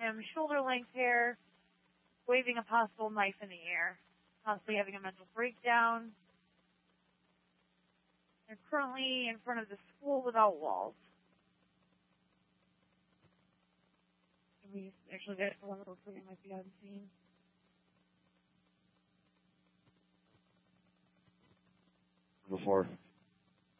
him shoulder length hair, waving a possible knife in the air, possibly having a mental breakdown. They're currently in front of the school without walls. Can we actually get one that looks like it might be on scene? Before.